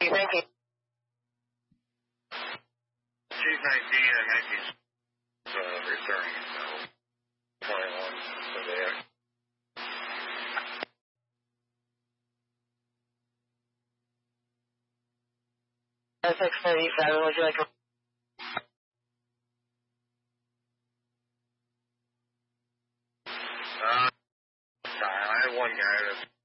Thank you. She's 19 and 19 returning, so 21 for there. 637, would you like to... I have one guy that's